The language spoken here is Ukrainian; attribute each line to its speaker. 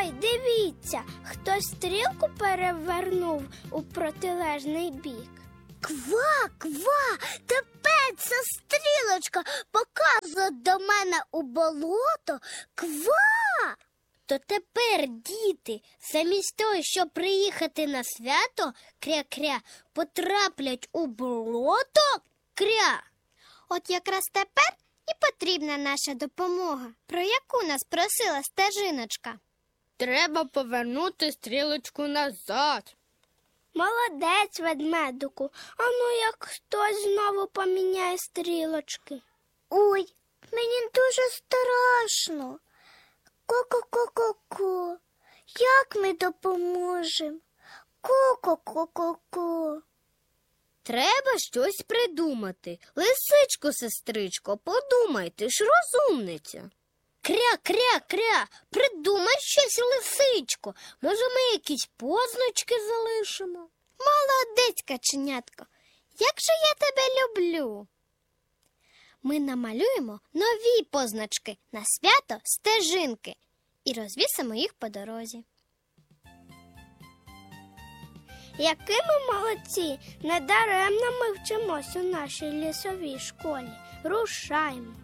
Speaker 1: Ой, дивіться, хтось стрілку перевернув у протилежний бік.
Speaker 2: Ква, ква, тепер ця стрілочка показує до мене у болото. Ква! То тепер діти, замість того, щоб приїхати на свято, кря-кря, потраплять у болото, кря.
Speaker 3: От якраз тепер і потрібна наша допомога, про яку нас просила стежиночка.
Speaker 4: Треба повернути стрілочку назад.
Speaker 1: Молодець, ведмедику. А ну як хтось знову поміняє стрілочки.
Speaker 2: Ой, мені дуже страшно. Ко-ко-ко-ко-ко. Як ми допоможемо? Ко-ко-ко-ко-ко.
Speaker 4: Треба щось придумати. Лисичко, сестричко, подумай, ти ж розумниця.
Speaker 2: Кря-кря-кря, придумай щось, лисичко. Може, ми якісь позначки залишимо?
Speaker 3: Молодець, каченятко, як же я тебе люблю. Ми намалюємо нові позначки на свято стежинки і розвісимо їх по дорозі.
Speaker 1: Які ми молодці! Недаремно ми вчимось у нашій лісовій школі. Рушаймо.